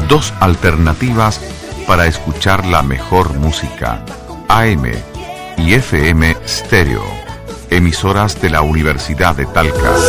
Dos alternativas para escuchar la mejor música: AM y FM Stereo, emisoras de la Universidad de Talca.